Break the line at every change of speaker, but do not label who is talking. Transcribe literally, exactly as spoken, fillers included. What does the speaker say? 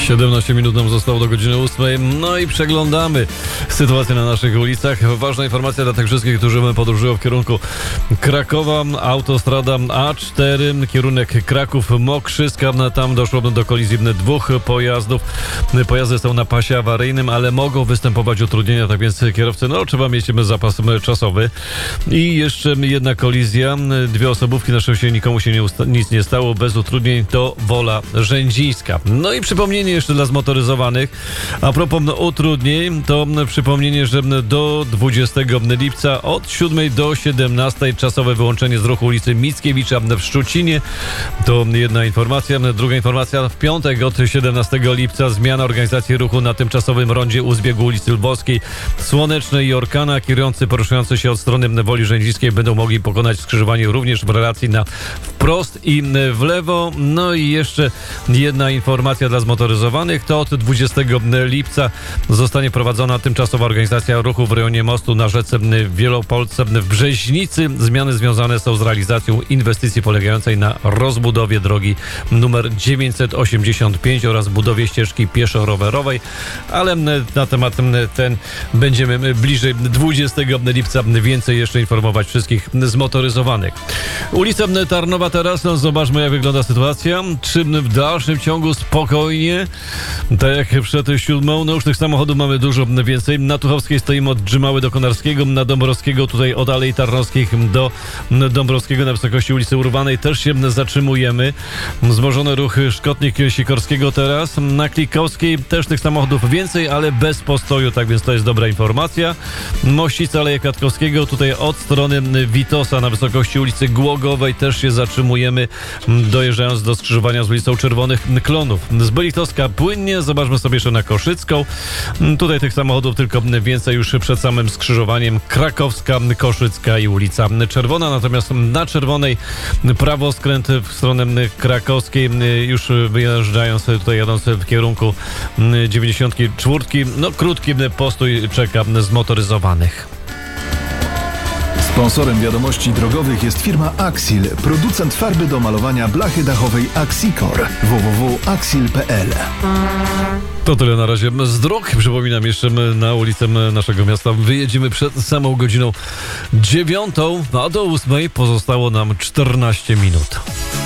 siedemnaście minut nam zostało do godziny ósmej. No i przeglądamy sytuację na naszych ulicach. Ważna informacja dla tych wszystkich, którzy podróżują w kierunku Krakowa. Autostrada A cztery, kierunek Kraków-Mokrzyska. Tam doszło do kolizji dwóch pojazdów. Pojazdy są na pasie awaryjnym, ale mogą występować utrudnienia, tak więc kierowcy, no trzeba mieć zapas czasowy. I jeszcze jedna kolizja. Dwie osobówki, na szczęście nikomu się nie usta- nic nie stało, bez utrudnień. To Wola Rzędzińska. No i przypomnienie jeszcze dla zmotoryzowanych. A propos utrudnień, to przypomnienie, że do dwudziestego lipca od siódmej do siedemnastej czasowe wyłączenie z ruchu ulicy Mickiewicza w Szczucinie. To jedna informacja. Druga informacja, w piątek od siedemnastego lipca zmiana organizacji ruchu na tymczasowym rondzie u zbiegu ulicy Lwowskiej, Słonecznej i Orkana. Kierujący poruszający się od strony Woli Rzędzińskiej będą mogli pokonać skrzyżowanie również w relacji na wprost i w lewo. No i jeszcze jedna informacja dla zmotoryzowanych, to od dwudziestego lipca zostanie prowadzona tymczasowa organizacja ruchu w rejonie mostu na rzece Wielopolsce w Brzeźnicy. Zmiany związane są z realizacją inwestycji polegającej na rozbudowie drogi numer dziewięćset osiemdziesiąt pięć oraz budowie ścieżki pieszo-rowerowej, ale na temat ten będziemy bliżej dwudziestego lipca więcej jeszcze informować wszystkich zmotoryzowanych. Ulica Tarnowa teraz, no zobaczmy jak wygląda sytuacja. Czy w dalszym ciągu spokojnie, tak jak przed siódmą, no już tych samochodów mamy dużo więcej. Na Tuchowskiej stoimy od Drzymały do Konarskiego, na Dąbrowskiego tutaj od Alei Tarnowskich do Dąbrowskiego na wysokości ulicy Urbanej też się zatrzymujemy. Wzmożony ruch Szkotnik-Sikorskiego teraz. Na Klikowskiej też tych samochodów więcej, ale bez postoju, tak więc to jest dobra informacja. Mościca, Aleja Kwiatkowskiego tutaj od strony Witosa na wysokości ulicy Głogowej też się zatrzymujemy, dojeżdżając do skrzyżowania z ulicą Czerwonych Klonów. Z Belitowska płynnie, zobaczmy sobie jeszcze na Koszycką. Tutaj tych samochodów tylko więcej już przed samym skrzyżowaniem Krakowska, Koszycka i ulica Czerwona. Natomiast na Czerwonej prawoskręt w stronę Krakowskiej, już wyjeżdżając tutaj, jadąc w kierunku dziewięćdziesiąt cztery, no krótki postój czeka zmotoryzowanych.
Sponsorem wiadomości drogowych jest firma Axil, producent farby do malowania blachy dachowej Axicor. w w w kropka axil kropka p l.
To tyle na razie z dróg. Przypominam jeszcze, na ulicę naszego miasta wyjedziemy przed samą godziną dziewiątą, a do ósmej pozostało nam czternaście minut.